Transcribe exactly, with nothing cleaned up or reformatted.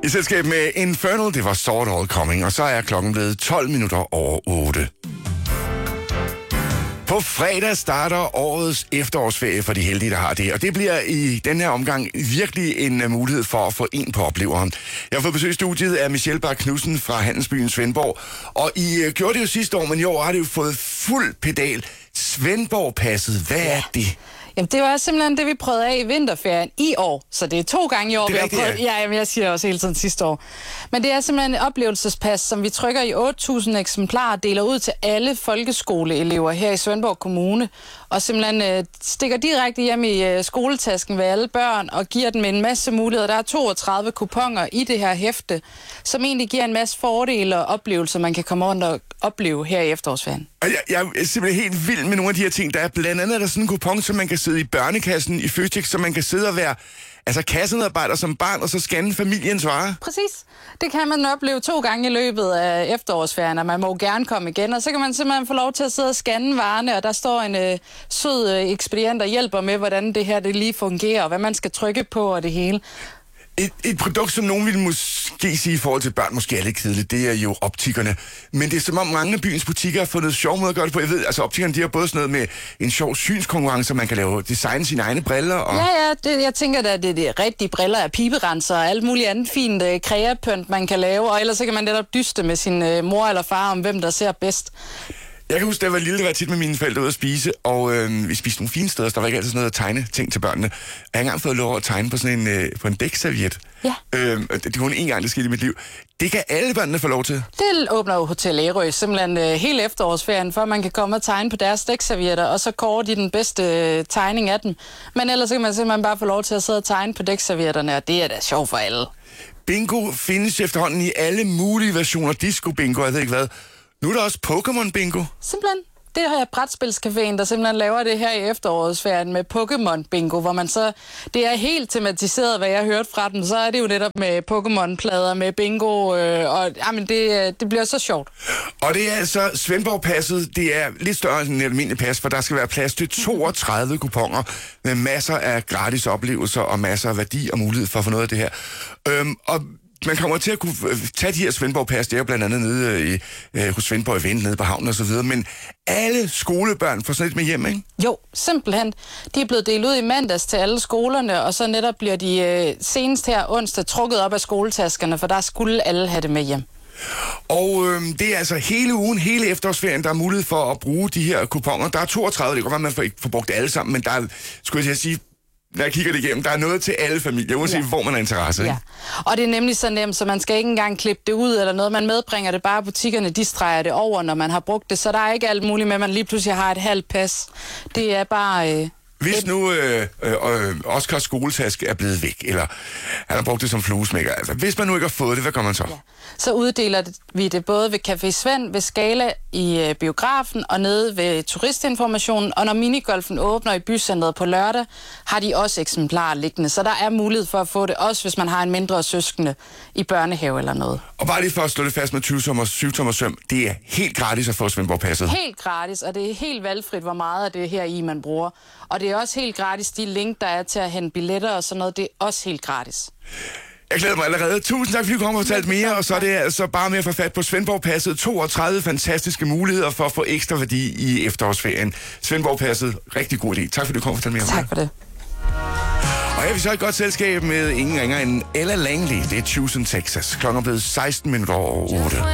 I selskab med Infernal, det var Saw It All Coming, og så er klokken blevet tolv minutter over otte. På fredag starter årets efterårsferie for de heldige, der har det, og det bliver i den her omgang virkelig en mulighed for at få en på opleveren. Jeg har fået besøg i studiet af Michelle Bak Knudsen fra Handelsbyen Svendborg, og I gjorde det jo sidste år, men i år har det jo fået fuld pedal. Svendborg-passet, hvad er det? Jamen, det var simpelthen det, vi prøvede af i vinterferien i år. Så det er to gange i år, vi har prøvet. Ja, jamen, jeg siger også hele tiden sidste år. Men det er simpelthen et oplevelsespas, som vi trykker i otte tusind eksemplarer og deler ud til alle folkeskoleelever her i Svendborg Kommune. Og simpelthen øh, stikker direkte hjem i øh, skoletasken ved alle børn og giver dem en masse muligheder. Der er toogtredive kuponer i det her hæfte, som egentlig giver en masse fordele og oplevelser, man kan komme rundt og opleve her i efterårsferien. Jeg, jeg er simpelthen helt vild med nogle af de her ting. Der er blandt andet er der sådan en kupon, som man kan sidde i børnekassen i Føtex, så man kan sidde og være altså kassemedarbejder som barn, og så scanne familiens varer. Præcis. Det kan man opleve to gange i løbet af efterårsferien, og man må gerne komme igen, og så kan man simpelthen få lov til at sidde og scanne varerne, og der står en øh, sød øh, ekspedient, der hjælper med, hvordan det her det lige fungerer, og hvad man skal trykke på og det hele. Et, et produkt, som nogen ville måske sige i forhold til børn, måske er lidt kedeligt, det er jo optikkerne. Men det er som om mange af byens butikker har fundet sjov måde at gøre det på. Jeg ved, altså optikkerne, de har både sådan noget med en sjov synskonkurrence, man kan lave designe sine egne briller. Og... Ja, ja, det, jeg tænker da, det er de rigtige briller af piberenser og alt muligt andet fint uh, kreapynt, man kan lave. Og ellers så kan man netop dyste med sin uh, mor eller far om, hvem der ser bedst. Jeg kan huske, da jeg var lille, der var tit med mine forældre ude at spise, og øh, vi spiste nogle fine steder, så der var ikke altid sådan noget at tegne ting til børnene. Jeg har engang fået lov at tegne på sådan en, øh, på en dækserviet. Ja. Øh, det var kun én gang, det skete i mit liv. Det kan alle børnene få lov til. Det åbner jo Hotel Ærø simpelthen øh, hele efterårsferien, for man kan komme og tegne på deres dækservietter, og så kårer de den bedste øh, tegning af dem. Men ellers så kan man simpelthen bare få lov til at sidde og tegne på dækservietterne, og det er da sjovt for alle. Bingo findes efterhånden i alle mulige versioner. Disco bingo, jeg ved ikke hvad. Nu er der også Pokémon bingo. Simpelthen. Det her brætspilscaféen, der simpelthen laver det her i efterårsferien med Pokémon bingo, hvor man så, det er helt tematiseret, hvad jeg har hørt fra dem, så er det jo netop med Pokémon-plader, med bingo, øh, og jamen det, det bliver så sjovt. Og det er altså Svendborg-passet, det er lidt større end et almindeligt pas, for der skal være plads til toogtredive kuponer med masser af gratis oplevelser og masser af værdi og mulighed for at få noget af det her. Øhm, og man kommer til at kunne tage de her Svendborg-pas, det er jo blandt andet nede i, øh, hos Svendborg Event, nede på havnen og så videre, men alle skolebørn får sådan lidt med hjem, ikke? Jo, simpelthen. De er blevet delt ud i mandags til alle skolerne, og så netop bliver de øh, senest her onsdag trukket op af skoletaskerne, for der skulle alle have det med hjem. Og øh, det er altså hele ugen, hele efterårsferien, der er mulighed for at bruge de her kuponer. Der er toogtredive, det kan godt være, man får ikke får brugt alle sammen, men der er, skulle jeg sige, når jeg kigger det igennem, der er noget til alle familier, uanset ja. hvor man har interesse. Ja. Og det er nemlig så nemt, så man skal ikke engang klippe det ud eller noget. Man medbringer det bare, butikkerne de streger det over, når man har brugt det. Så der er ikke alt muligt med, at man lige pludselig har et halvt pas. Det er bare... Øh, Hvis nu øh, øh, Oscars skoletaske er blevet væk, eller han har brugt det som fluesmækker, altså hvis man nu ikke har fået det, hvad gør man så? Ja. Så uddeler vi det både ved Café Svend, ved Scala i øh, biografen og nede ved turistinformationen. Og når minigolfen åbner i bycentret på lørdag, har de også eksemplarer liggende. Så der er mulighed for at få det, også hvis man har en mindre søskende i børnehave eller noget. Og bare lige for at slå det fast med tyve tommer, syv tommer søm, det er helt gratis at få Svendborg-passet. Helt gratis, og det er helt valgfrit, hvor meget af det her i man bruger. Og det er også helt gratis, de link, der er til at hente billetter og sådan noget, det er også helt gratis. Jeg glæder mig allerede. Tusind tak, fordi du kommer og fortalte mere, og så er det altså bare med at få fat på Svendborg-passet. toogtredive fantastiske muligheder for at få ekstra værdi i efterårsferien. Svendborg-passet, rigtig god idé. Tak, fordi du kom og fortalte mere om det. Tak for det. Og her er vi så et godt selskab med ingen ringer end Ella Langley. Det er Tucson, Texas. Klokken er blevet seksten minutter over otte.